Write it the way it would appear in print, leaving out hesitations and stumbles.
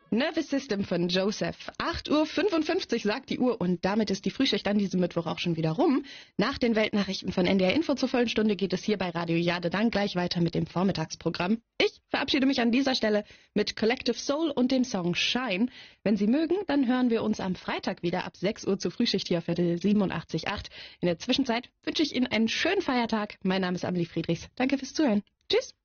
Nervous System von Joseph. 8:55 Uhr sagt die Uhr und damit ist die Frühschicht an diesem Mittwoch auch schon wieder rum. Nach den Weltnachrichten von NDR Info zur vollen Stunde geht es hier bei Radio Jade dann gleich weiter mit dem Vormittagsprogramm. Ich verabschiede mich an dieser Stelle mit Collective Soul und dem Song Shine. Wenn Sie mögen, dann hören wir uns am Freitag wieder ab 6 Uhr zur Frühschicht hier auf Viertel 87.8. In der Zwischenzeit wünsche ich Ihnen einen schönen Feiertag. Mein Name ist Amelie Friedrichs. Danke fürs Zuhören. Tschüss.